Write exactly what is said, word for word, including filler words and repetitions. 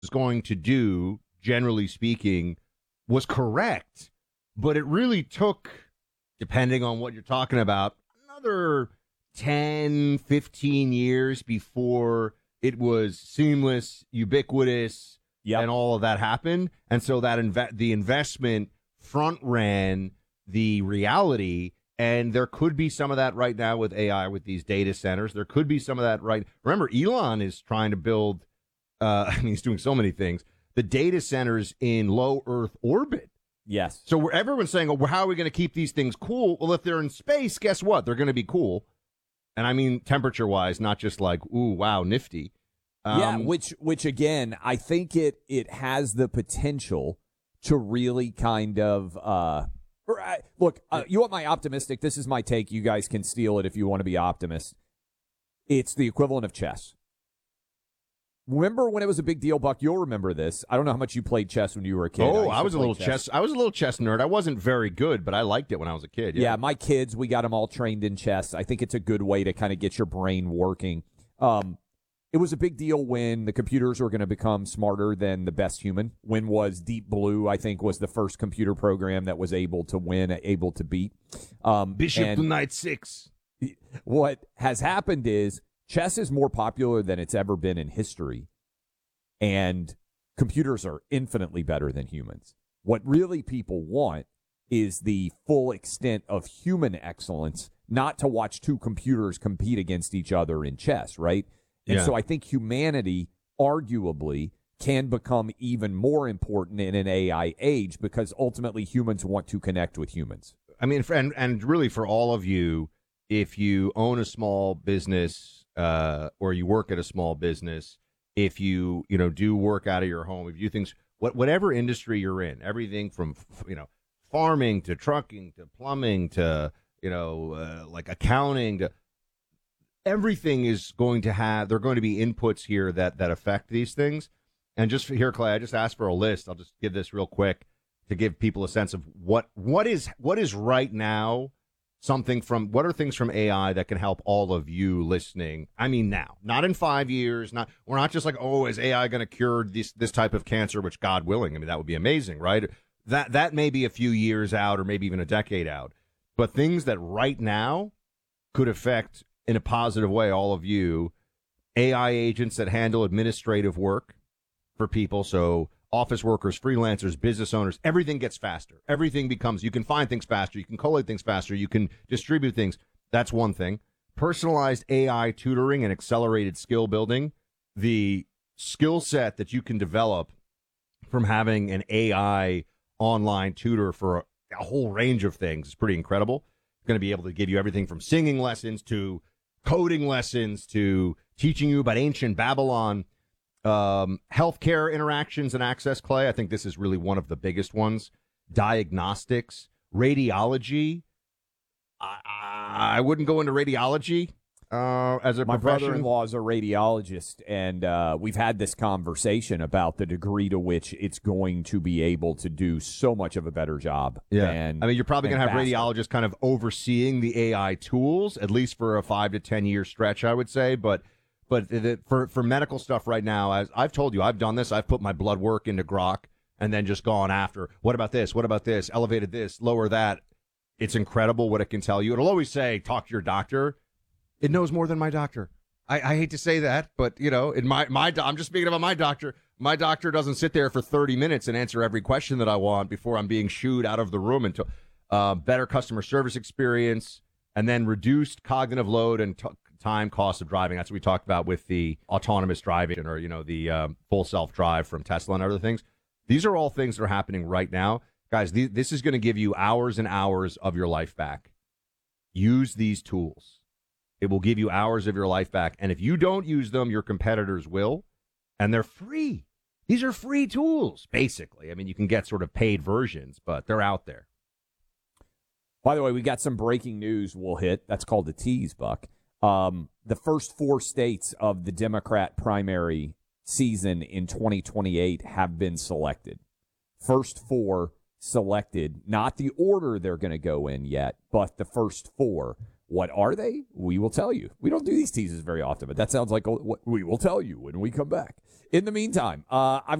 was going to do, generally speaking, was correct. But it really took, depending on what you're talking about, another ten, fifteen years before it was seamless, ubiquitous, yep. and all of that happened. And so that inve- the investment front ran the reality. And there could be some of that right now with A I, with these data centers. There could be some of that right. Remember, Elon is trying to build, uh, I mean, he's doing so many things, the data centers in low Earth orbit. Yes. So where everyone's saying, oh, well, how are we going to keep these things cool? Well, if they're in space, guess what? They're going to be cool. And I mean temperature-wise, not just like, ooh, wow, nifty. Um, yeah, which, which again, I think it it has the potential to really kind of uh, – Look, uh, you want my optimistic? This is my take. You guys can steal it if you want to be optimist. It's the equivalent of chess. Remember when it was a big deal, Buck? You'll remember this. I don't know how much you played chess when you were a kid. Oh, I, I was a little chess. chess. I was a little chess nerd. I wasn't very good, but I liked it when I was a kid. Yeah, yeah my kids, we got them all trained in chess. I think it's a good way to kind of get your brain working. Um, It was a big deal when the computers were going to become smarter than the best human. When was Deep Blue, I think, was the first computer program that was able to win, able to beat. Um, Bishop to knight six. What has happened is chess is more popular than it's ever been in history, and computers are infinitely better than humans. What really people want is the full extent of human excellence, not to watch two computers compete against each other in chess, right? And yeah. so I think humanity, arguably, can become even more important in an A I age because ultimately humans want to connect with humans. I mean, and, and really for all of you, if you own a small business uh, or you work at a small business, if you, you know, do work out of your home, if you things, what, whatever industry you're in, everything from, you know, farming to trucking to plumbing to, you know, uh, like accounting to, everything is going to have, there are going to be inputs here that, that affect these things. And just for here, Clay, I just asked for a list. I'll just give this real quick to give people a sense of what, what is, what is right now something from, what are things from A I that can help all of you listening? I mean, now, not in five years, not, we're not just like, oh, is A I going to cure this, this type of cancer, which God willing, I mean, that would be amazing, right? That, that may be a few years out or maybe even a decade out, but things that right now could affect in a positive way, all of you, A I agents that handle administrative work for people. So office workers, freelancers, business owners, everything gets faster. Everything becomes, you can find things faster. You can collate things faster. You can distribute things. That's one thing. Personalized A I tutoring and accelerated skill building. The skill set that you can develop from having an A I online tutor for a, a whole range of things is pretty incredible. It's going to be able to give you everything from singing lessons to coding lessons to teaching you about ancient Babylon, um, healthcare interactions and access, Clay. I think this is really one of the biggest ones. Diagnostics, radiology. I, I wouldn't go into radiology uh, as a My profession. brother-in-law is a radiologist, and uh, we've had this conversation about the degree to which it's going to be able to do so much of a better job. Yeah, and, I mean, you're probably going to have faster. radiologists kind of overseeing the A I tools, at least for a five to ten year stretch, I would say. But but the, for for medical stuff right now, as I've told you, I've done this. I've put my blood work into Grok and then just gone after. What about this? What about this? Elevated this, lower that. It's incredible what it can tell you. It'll always say, talk to your doctor. It knows more than my doctor. I, I hate to say that, but, you know, in my, my I'm just speaking about my doctor. My doctor doesn't sit there for thirty minutes and answer every question that I want before I'm being shooed out of the room. Until uh, better customer service experience and then reduced cognitive load and t- time cost of driving. That's what we talked about with the autonomous driving or, you know, the um, full self-drive from Tesla and other things. These are all things that are happening right now. Guys, th- this is going to give you hours and hours of your life back. Use these tools. It will give you hours of your life back. And if you don't use them, your competitors will. And they're free. These are free tools, basically. I mean, you can get sort of paid versions, but they're out there. By the way, we got some breaking news we'll hit. That's called a tease, Buck. Um, the first four states of the Democrat primary season in twenty twenty-eight have been selected. First four selected, not the order they're going to go in yet, but the first four. What are they? We will tell you. We don't do these teases very often, but that sounds like what we will tell you when we come back. In the meantime, uh, I'm